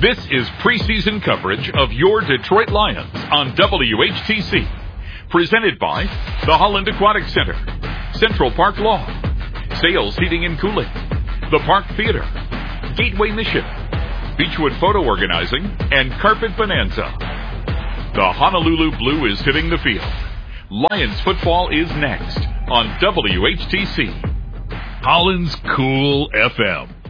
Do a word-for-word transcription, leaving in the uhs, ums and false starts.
This is preseason coverage of your Detroit Lions on W H T C. Presented by the Holland Aquatic Center, Central Park Law, Sales Heating and Cooling, the Park Theater, Gateway Mission, Beechwood Photo Organizing, and Carpet Bonanza. The Honolulu Blue is hitting the field. Lions football is next on W H T C. Holland's Cool F M.